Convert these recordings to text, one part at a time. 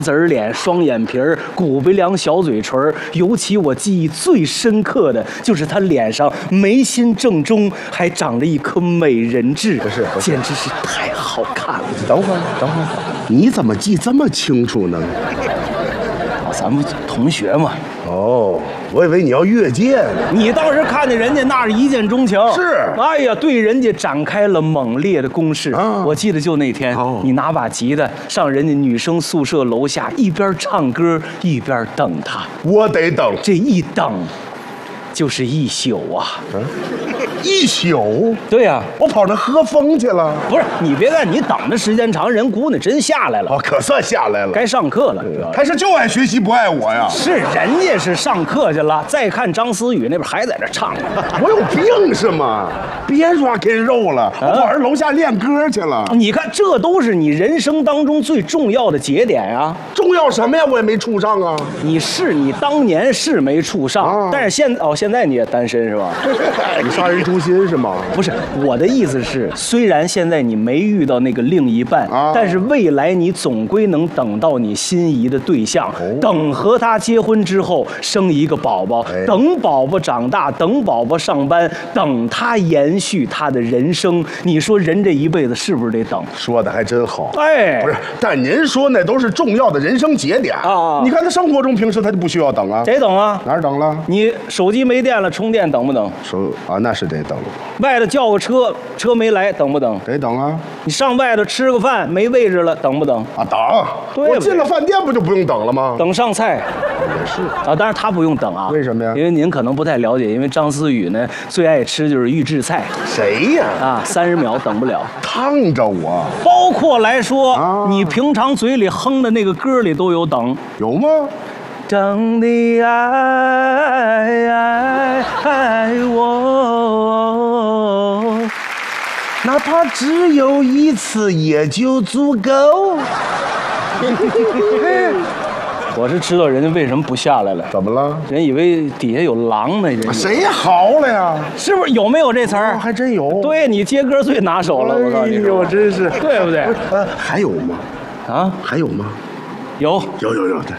子儿脸、双眼皮儿、骨鼻梁、小嘴唇儿，尤其我记忆最深刻的就是他脸上眉心正中还长着一颗美人痣， 不是简直是太好看了。 等会儿，你怎么记这么清楚呢？ 咱们同学嘛。 哦，我以为你要越界呢。 你当时看见人家那是一见钟情， 是， 哎呀，对人家展开了猛烈的攻势。我记得就那天，你拿把吉他上人家女生宿舍楼下，一边唱歌一边等他。 我得等， 这一等就是一宿啊！ 一宿？ 对呀， 我跑那喝风去了。 不是，你别看你等的时间长，人姑娘真下来了。 哦，可算下来了。 该上课了， 还是就爱学习不爱我呀？ 是，人家是上课去了。再看张思雨那边还在这唱呢。 我有病是吗？别 rock and roll 了，我跑人楼下练歌去了。 你看，这都是你人生当中最重要的节点呀。 重要什么呀？我也没处上啊。 你当年是没处上，但是现在你也单身是吧？ 你杀人诛心是吗？ 不是，我的意思是，虽然现在你没遇到那个另一半，但是未来你总归能等到你心仪的对象，等和他结婚之后生一个宝宝，等宝宝长大，等宝宝上班，等他延续他的人生。你说人这一辈子是不是得等？ 说的还真好。 哎， 不是，但您说那都是重要的人生节点啊。你看他生活中平时他就不需要等啊。 得等啊。 哪儿等了？ 你手机没电了，充电等不等？ 那是得等。 外头叫个车，车没来，等不等？ 得等啊。 你上外头吃个饭，没位置了，等不等？ 啊，等。 对， 我进了饭店不就不用等了吗？ 等上菜。 也是啊，当然他不用等啊。 为什么呀？ 因为您可能不太了解，因为张思雨呢最爱吃就是预制菜。 谁呀？ 啊，30秒等不了， 烫着我。 包括来说，你平常嘴里哼的那个歌里都有等。 有吗？ 等你爱我， 哪怕只有一次也就足够。 我是知道人家为什么不下来了。 怎么了？ 人以为底下有狼呢。人谁嚎了呀？ 是不是有没有这词儿？ 还真有。 对，你接歌最拿手了，我告诉你。 我真是， 对不对？ 还有吗？ 啊？ 还有吗？ 有。 对。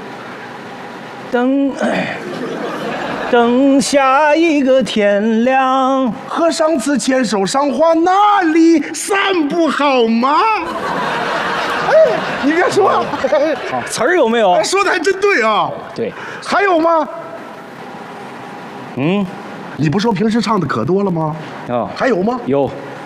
等下一个天亮， 和上次牵手赏花那里散步好吗？哎，你别说， 好词儿有没有？ 说的还真对啊。 对， 还有吗？你不说平时唱的可多了吗？ 啊， 还有吗？ 有。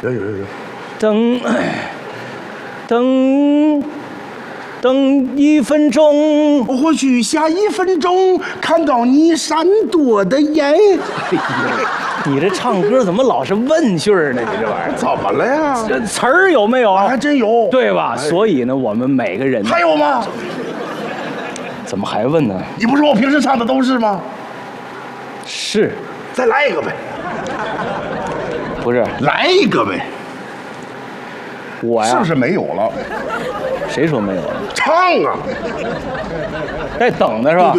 等1分钟， 或许下1分钟看到你闪躲的眼。哎呀， 你这唱歌怎么老是问句呢？你这玩意儿怎么了呀？ 这词儿有没有啊？ 还真有， 对吧？所以呢，我们每个人还有吗？ 怎么还问呢？ 你不说我平时唱的都是吗？ 是， 再来一个呗。 不是， 来一个呗。 我呀， 是不是没有了？ 谁说没有了？ 唱啊！ 在等的是吧？ 对。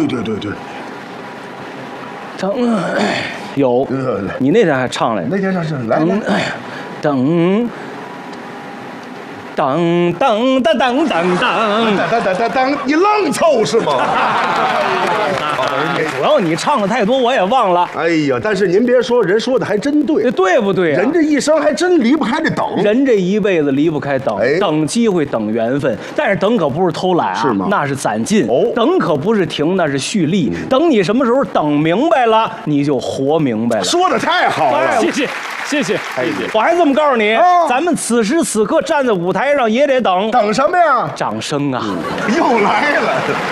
等，有。你那天还唱来？ 那天唱是来。 等， 你愣凑是吗？ 主要你唱的太多，我也忘了。 哎呀，但是您别说，人说的还真对， 对不对？ 人这一生还真离不开这等， 人这一辈子离不开等，等机会，等缘分。但是等可不是偷懒啊， 是吗？ 那是攒劲。等可不是停，那是蓄力。等你什么时候等明白了，你就活明白了。 说的太好了， 谢谢。我还这么告诉你，咱们此时此刻站在舞台上也得等。 等什么呀？ 掌声啊！ 又来了。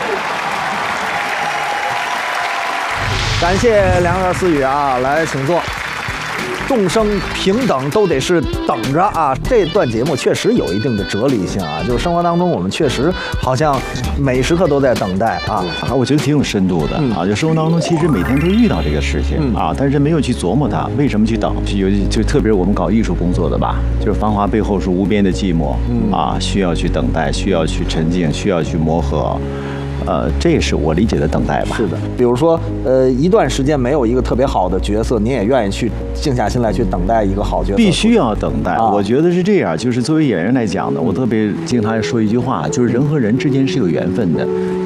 感谢梁院思雨啊，来请坐。众生平等都得是等着啊，这段节目确实有一定的哲理性啊，就是生活当中我们确实好像每时刻都在等待啊。 我觉得挺有深度的啊，就生活当中其实每天都遇到这个事情啊，但是没有去琢磨它为什么去等，就特别是我们搞艺术工作的吧，就是繁华背后是无边的寂寞啊，需要去等待，需要去沉静，需要去磨合。 这也是我理解的等待吧。 是的，比如说，一段时间没有一个特别好的角色，您也愿意去静下心来去等待一个好角色？ 必须要等待。我觉得是这样，就是作为演员来讲呢，我特别经常说一句话，就是人和人之间是有缘分的。